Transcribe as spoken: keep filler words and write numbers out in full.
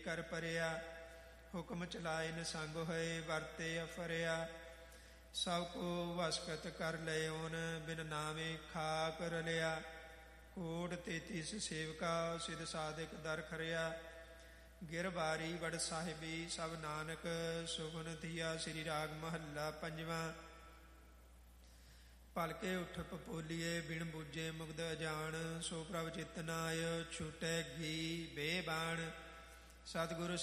ਕਰ ਭਰਿਆ। ਹੁਕਮ ਚਲਾਇਨ ਸੰਗ ਹੋਏ ਵਰਤੇ ਅਫਰਿਆ। ਸਭ ਕੋ ਵਸਕਤ ਕਰ ਲਇਓਨ ਬਿਨ ਨਾਮੇ ਖਾਕ ਰਲਿਆ। ਕੋਟ ਤੇਤੀਸ ਸੇਵਕਾ ਸਿਧ ਸਾਧਕ ਦਰ ਖਰਿਆ। ਗਿਰਵਾਰੀ ਵਡ ਸਾਹਿਬੀ ਸਭ ਨਾਨਕ ਸੁਖਨ ਥੀਆ। ਸ੍ਰੀ ਰਾਗ ਮਹੱਲਾ ਪੰਜਵਾਂ। ਭਲਕੇ ਉੱਠ ਪਪੋਲੀਏ ਬਿਨ ਬੁੱਝੇ ਮੁਗਧ ਅਜਾਣ। ਸੋ ਪ੍ਰਭ ਚਿਤਨਾਇ ਛੂਟੈ ਘੀ ਬੇਬਾਣ। ਸਤਿਗੁਰ